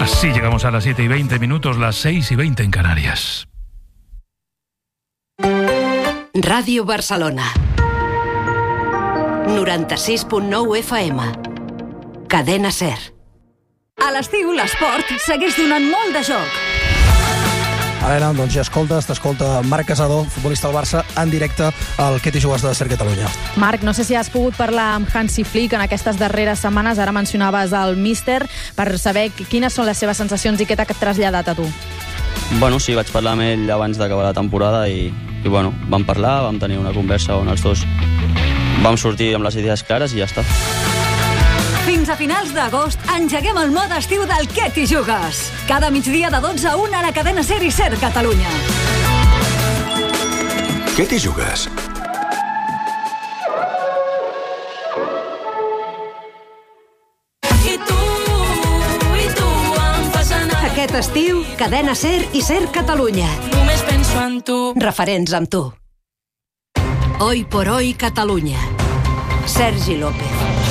Así llegamos a las 7:20, las 6:20 en Canarias. Ràdio Barcelona 96.9 FM. Cadena SER. A l'estiu l'esport segueix donant molt de joc. Helena, doncs ja t'escolta Marc Casado, futbolista del Barça, en directe al Què t'hi jugues de SER Catalunya. Marc, no sé si has pogut parlar amb Hansi Flick en aquestes darreres setmanes, ara mencionaves el míster, per saber quines són les seves sensacions i què t'ha traslladat a tu. Bueno, sí, vaig parlar amb ell abans d'acabar la temporada i bueno, vam parlar, vam tenir una conversa on els dos vam sortir amb les idees clares i ja està. Fins a finals d'agost engeguem el mode estiu del Què t'hi jugues. Cada migdia de 12 a 1 a la cadena SER i SER Catalunya. Què t'hi jugues? Aquest estiu, cadena SER i SER Catalunya. Només penso en tu. Referents amb tu. Hoy por hoy Catalunya. Sergi López.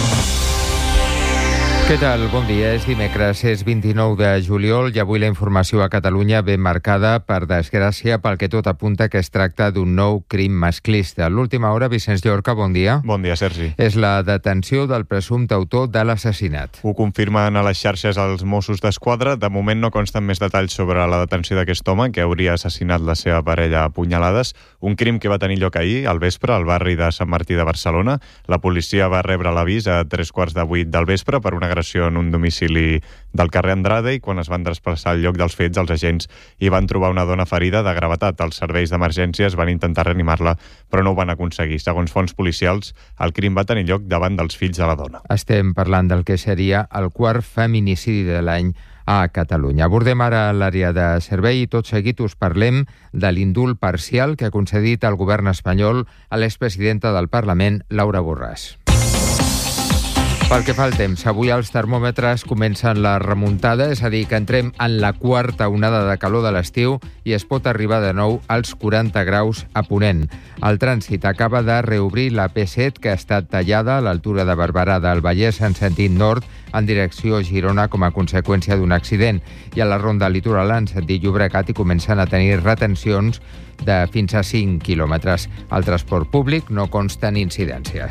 Què tal? Bon dia. És dimecres, és 29 de juliol i avui la informació a Catalunya ben marcada, per desgràcia, pel que tot apunta que es tracta d'un nou crim masclista. A l'última hora, Vicenç Llorca, bon dia. Bon dia, Sergi. És la detenció del presumpte autor de l'assassinat. Ho confirmen a les xarxes els Mossos d'Esquadra. De moment no consten més detalls sobre la detenció d'aquest home que hauria assassinat la seva parella a punyalades. Un crim que va tenir lloc ahir, al vespre, al barri de Sant Martí de Barcelona. La policia va rebre l'avís a 7:45 del vespre per una agressió en un domicili del carrer Andrade i quan es van desplaçar al lloc dels fets, els agents hi van trobar una dona ferida de gravetat. Els serveis d'emergències van intentar reanimar-la, però no ho van aconseguir. Segons fonts policials, el crim va tenir lloc davant dels fills de la dona. Estem parlant del que seria el quart feminicidi de l'any a Catalunya. Abordem ara l'àrea de servei i tot seguit us parlem de l'indult parcial que ha concedit el govern espanyol a l'expresidenta del Parlament, Laura Borràs. Pel que fa al temps, avui els termòmetres comencen la remuntada, és a dir, que entrem en la quarta onada de calor de l'estiu i es pot arribar de nou als 40 graus a Ponent. El trànsit acaba de reobrir la P7, que ha estat tallada a l'altura de Barberà del Vallès en sentit nord en direcció a Girona com a conseqüència d'un accident, i a la ronda litoral en sentit Llobregat hi comencen a tenir retencions de fins a 5 quilòmetres. Al transport públic no consten incidències.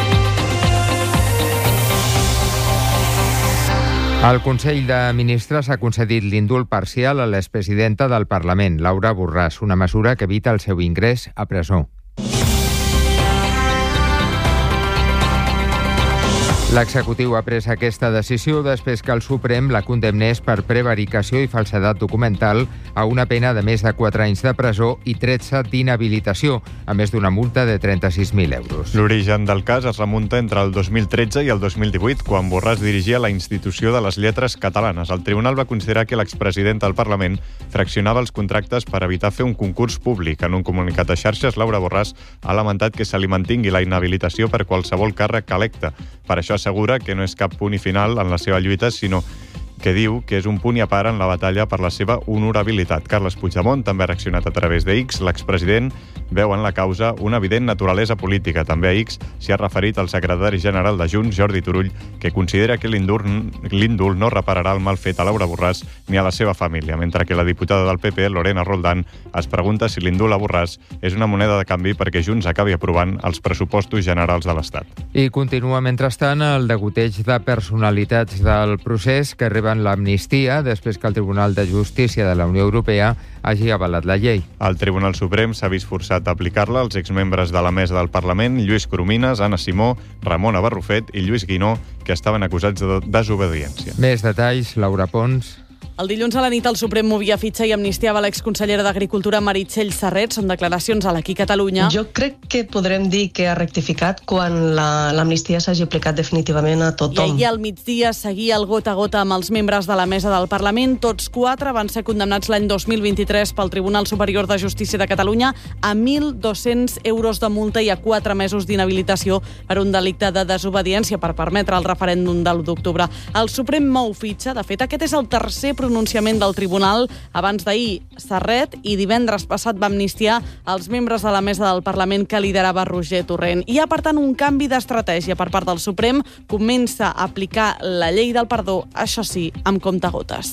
El Consell de Ministres ha concedit l'indult parcial a l'expresidenta del Parlament, Laura Borràs, una mesura que evita el seu ingrés a presó. L'executiu ha pres aquesta decisió després que el Suprem la condemnés per prevaricació i falsedat documental a una pena de més de 4 anys de presó i 13 d'inhabilitació, a més d'una multa de 36.000 euros. L'origen del cas es remunta entre el 2013 i el 2018, quan Borràs dirigia la Institució de les Lletres Catalanes. El tribunal va considerar que l'expresident del Parlament fraccionava els contractes per evitar fer un concurs públic. En un comunicat a xarxes, Laura Borràs ha lamentat que se li mantingui la inhabilitació per qualsevol càrrec electe. Per això assegura que no és cap punt i final en la seva lluita, sinó que diu que és un punt i a part en la batalla per la seva honorabilitat. Carles Puigdemont també ha reaccionat a través de X. L'expresident veu en la causa una evident naturalesa política. També a X s'hi ha referit el secretari general de Junts, Jordi Turull, que considera que l'indult no repararà el mal fet a Laura Borràs ni a la seva família, mentre que la diputada del PP, Lorena Roldán, es pregunta si l'indult a Borràs és una moneda de canvi perquè Junts acabi aprovant els pressupostos generals de l'Estat. I continua, mentrestant, el degoteig de personalitats del procés que reben l'amnistia després que el Tribunal de Justícia de la Unió Europea hagi avalat la llei. El Tribunal Suprem s'ha vist forçat a aplicar-la als exmembres de la mesa del Parlament, Lluís Coromines, Anna Simó, Ramona Barrufet i Lluís Guinó, que estaven acusats de desobediència. Més detalls, Laura Pons. El dilluns a la nit el Suprem movia fitxa i amnistiava l'exconsellera d'Agricultura Meritxell Serret. Són declaracions a l'Aquí Catalunya. Jo crec que podrem dir que ha rectificat quan l'amnistia s'hagi aplicat definitivament a tothom. I ahir al migdia seguia el gota a gota amb els membres de la mesa del Parlament. Tots 4 van ser condemnats l'any 2023 pel Tribunal Superior de Justícia de Catalunya a 1.200 euros de multa i a 4 mesos d'inhabilitació per un delicte de desobediència per permetre el referèndum de l'1 d'octubre. El Suprem mou fitxa. De fet, aquest és el tercer pronunciament del tribunal. Abans d'ahir, Serret, i divendres passat va amnistiar els membres de la mesa del Parlament que liderava Roger Torrent. Hi ha, per tant, un canvi d'estratègia per part del Suprem. Comença a aplicar la llei del perdó, això sí, amb comptagotes.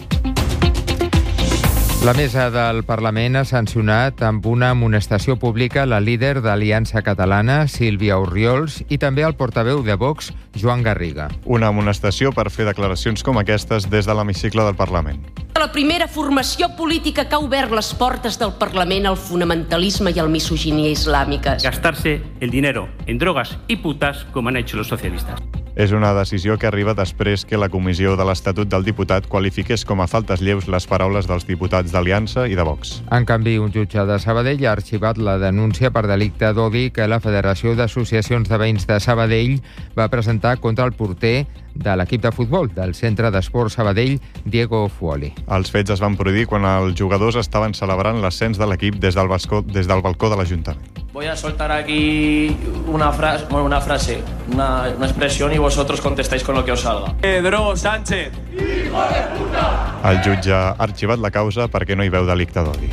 La mesa del Parlament ha sancionat amb una amonestació pública la líder d'Aliança Catalana, Sílvia Orriols, i també el portaveu de Vox, Joan Garriga. Una amonestació per fer declaracions com aquestes des de l'hemicicle del Parlament. La primera formació política que ha obert les portes del Parlament al fonamentalisme i a la misoginia islàmica. Gastarse el dinero en drogas y putas, como han hecho los socialistas. És una decisió que arriba després que la Comissió de l'Estatut del Diputat qualifiqués com a faltes lleus les paraules dels diputats d'Aliança i de Vox. En canvi, un jutge de Sabadell ha arxivat la denúncia per delicte d'odi que la Federació d'Associacions de Veïns de Sabadell va presentar contra el porter de l'equip de futbol del Centre d'Esport Sabadell, Diego Fuoli. Els fets es van produir quan els jugadors estaven celebrant l'ascens de l'equip des del balcó de l'Ajuntament. Voy a soltar aquí una frase, una expresión y vosotros contestáis con lo que os salga. Pedro Sánchez. ¡Hijo de puta! El jutge ha arxivat la causa perquè no hi veu delicte d'odi.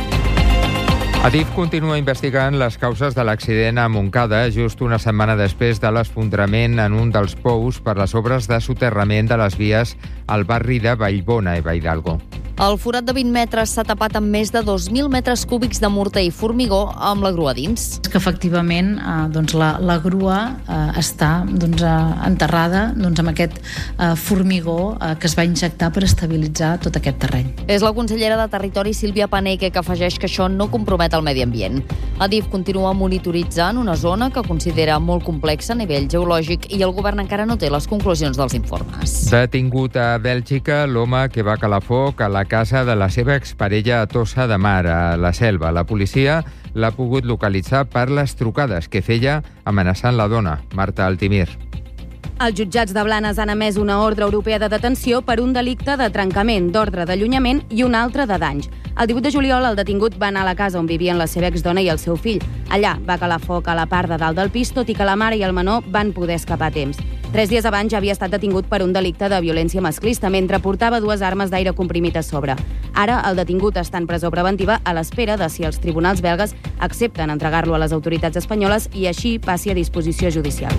Adif continua investigant les causes de l'accident a Montcada just una setmana després de l'esfondrament en un dels pous per les obres de soterrament de les vies al barri de Vallbona i Valldalgo. El forat de 20 metres s'ha tapat amb més de 2.000 metres cúbics de morter i formigó amb la grua dins. Que efectivament la grua està enterrada amb aquest formigó que es va injectar per estabilitzar tot aquest terreny. És la consellera de Territori, Sílvia Paneque, que afegeix que això no compromet el medi ambient. Adif continua monitoritzant una zona que considera molt complexa a nivell geològic i el govern encara no té les conclusions dels informes. Detingut a Bèlgica l'home que va calar foc a la casa de la seva exparella a Tossa de Mar, a la Selva. La policia l'ha pogut localitzar per les trucades que feia amenaçant la dona, Marta Altimir. Els jutjats de Blanes han emès una ordre europea de detenció per un delicte de trencament, d'ordre d'allunyament i un altre de danys. El 18 de juliol el detingut va anar a la casa on vivien la seva exdona i el seu fill. Allà va calar foc a la part de dalt del pis, tot i que la mare i el menor van poder escapar a temps. 3 dies abans ja havia estat detingut per un delicte de violència masclista mentre portava 2 armes d'aire comprimit a sobre. Ara el detingut està en presó preventiva a l'espera de si els tribunals belgues accepten entregar-lo a les autoritats espanyoles i així passi a disposició judicial.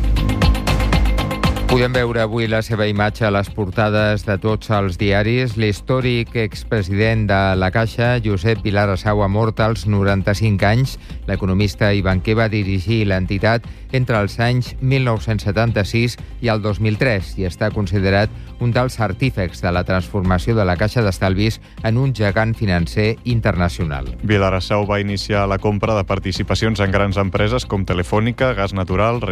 Podem veure avui la seva imatge a les portades de tots els diaris. L'històric expresident de la Caixa, Josep Vilarasau, ha mort als 95 anys. L'economista i banquer va dirigir l'entitat entre els anys 1976 i el 2003 i està considerat un dels artífex de la transformació de la Caixa d'Estalvis en un gegant financer internacional. Vilarasau va iniciar la compra de participacions en grans empreses com Telefònica, Gas Natural,